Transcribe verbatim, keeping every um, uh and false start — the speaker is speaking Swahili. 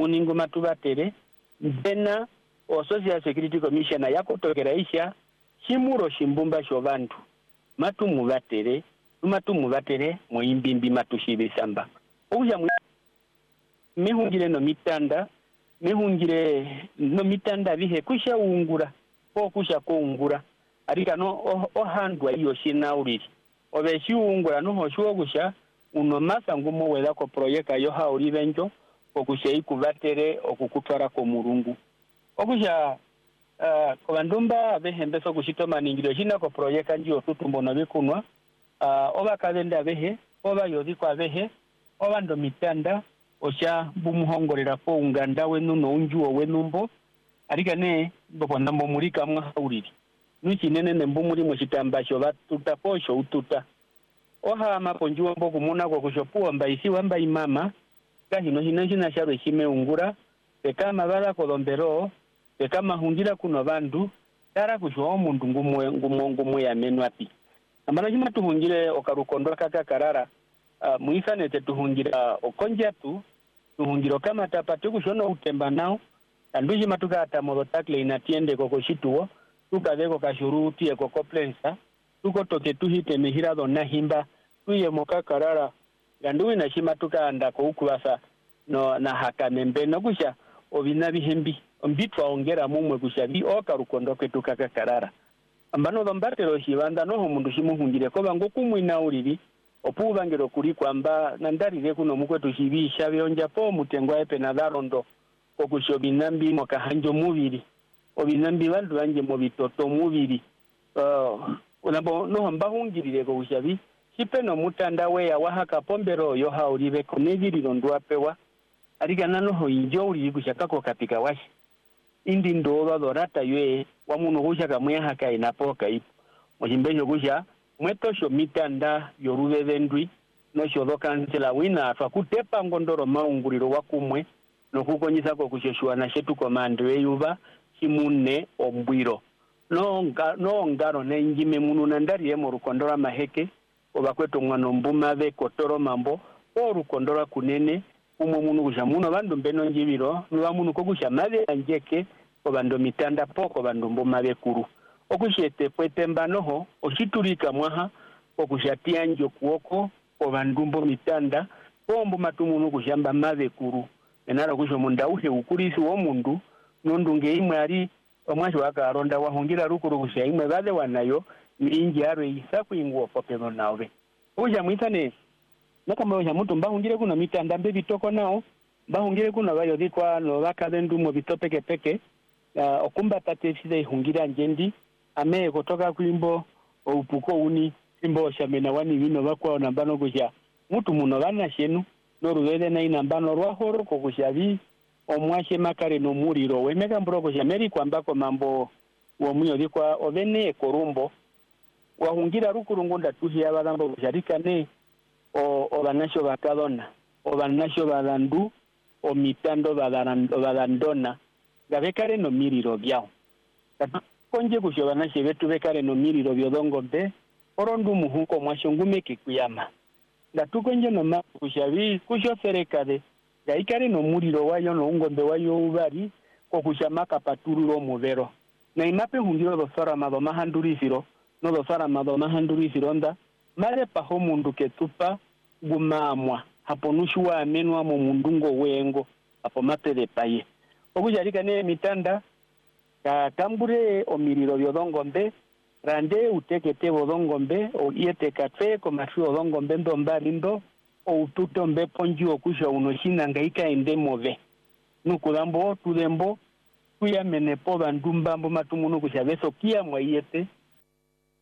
muningo matubatere bena o Social Security Commissioner yakotokera isha shimuro shimbumba shovantu matu mubatere matu mubatere moyimbimbi matushibe samba okuja mehungire no mitanda mehungire no mitanda bihe kusha ungura ko kusha ko ungura arika no o, o handwa iyo shinauriri obeshi ungura no hoshuo kusha uno masa ngumo wela ko projeka yo hauri benjo okusha ikubatere okukutwara ko murungu okusha uh, ko bandumba behe so kushitoma ningiro shina ko projeka ndio tutumbono bikunwa uh, oba kadenda behe oba yodi kwa behe oba ndo mitanda osha bumuhongorera ko unganda wenu no unjuo wenumbo arika ne boko ndambo mulika mwa hauriri nuchi nene nembu muri mu kitambasho batuta posho ututa oha maponjuo mboku muna kwa kushopuwa mbaisi wamba imama kahino hinaji na sharo shime ungura pekama bala kolombero pekama hungira kuno bandu tara kusho mundu ngumwe ngumwe ngumwe ya menu api amana jima tuhungire okarukondo kaka karara uh, muisane te tuhungira okonja tu tuhungiro kama tapati kushono utemba nao anduji matuka ata modotakle inatiende koko shituo tukadeko kashuruti eko koplensa tuko toke tuhite mihira do nahimba tuye moka karara ganduwi na shima tuka anda ko ukubasa no na hakamembe no kusha obina bihembi ombitwa ongera mumwe kusha bi okarukondo ketuka kakarara ambano dombatero shibanda no mundu shimuhungire ko bango kumwina uriri opubangero kuri kwamba nandarire kuno mukwetu shibisha byonja po mutengwa epe na darondo okushobinambi mokahanjo mubiri obinambi bandu banje mu bitoto mubiri uh unabo no mbahungirire ko kushabi sipeno mutanda we ya wahaka pombero yo hauribe ko negiri ndo apewa arika nano ho injo uri kushaka ko katika washi indi ndo badorata ywe wa muno kushaka mwe haka inapoka ipo mojimbejo kusha mwetosho mitanda yorube vendwi no shodo kansela wina afa kutepa ngondoro maunguriro wakumwe no kukonyisa ko kusheshwa na shetu komando yuba kimune ombwiro no nga, no ngaro ne njime munu nandari mu rukondora maheke obakweto ngano mbuma be kotoro mambo o rukondora kunene umwe munu kusha muno bandu mbeno njibiro nuwa munu ko kusha mave anjeke obando mitanda poko bandu mbuma be kuru okushete pwetembano ho oshiturika mwaha okushatia njo kuoko obandumbo mitanda pombo matumunu kushamba mave kuru enara kusho munda uhe ukurisi wo mundu nondunge imwe ari omwashi wakaronda wahungira rukuru kusha imwe bade wanayo inji aro isa kuinguo popeno nawe uja mwitane nakamba uja mutu mbahungire kuna mitanda mbe bitoko nao mbahungire kuna bayo dikwa no bakabendu mo bitopeke peke uh, okumba tate side hungira njendi ame kutoka kuimbo upuko uni imbo shamena wani vino bakwa nambano kusha mutu muno bana shenu noruwele na inambano rwahoro ko kushabi omwashe makare no muriro wemeka mbroko shameri kwambako mambo wo munyo dikwa ovene korumbo wahungira rukurungunda tuhi abagambo kusharika ne o obanasho bakadona obanasho badandu o mitando badarando badandona gabekare no miriro byao konje kushobana shebetu bekare no miriro byodongo be orondu muhuko mwashongume kikuyama ndatukonje no ma kushabi kusho ferekade gaikare no muriro wayo no ngombe wayo ubari ko kushamaka patururo muvero na imape hundiro do sara mado mahandurisiro no do sara mado mahandurisiro nda mare paho mundu ketupa gumamwa hapo nushwa amenwa mu mundungo wengo hapo mapele paye okujarika ne mitanda ka kambure omiriro byodongombe rande utekete bodongombe o iete katfe komafi odongombe ndo mbali ndo o ututo mbe ponji okusha unoshina ngaika ende move nukulambo tudembo kuya menepo bandumba mbo matumuno kushabeso kia mwaiete